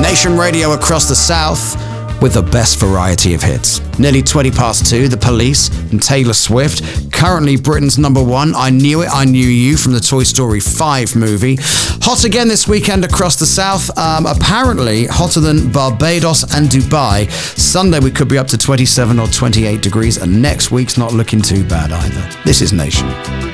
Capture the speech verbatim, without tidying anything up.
Nation Radio across the South with the best variety of hits. Nearly twenty past two, The Police and Taylor Swift. Currently Britain's number one, I Knew It, I Knew You from the Toy Story five movie. Hot again this weekend across the South. Um, apparently hotter than Barbados and Dubai. Sunday we could be up to twenty-seven or twenty-eight degrees, and next week's not looking too bad either. This is Nation.